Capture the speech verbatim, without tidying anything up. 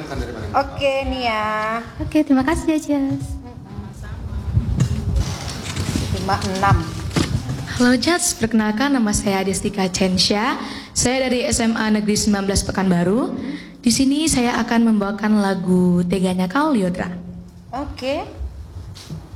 pesan dari mana? Oke nih ya. Oke, terima kasih ya Jas. lima enam. Halo Jas, perkenalkan nama saya Destika Chensha. Saya dari S M A Negeri sembilan belas Pekanbaru. Di sini saya akan membawakan lagu Teganya Kau Lyodra. Oke.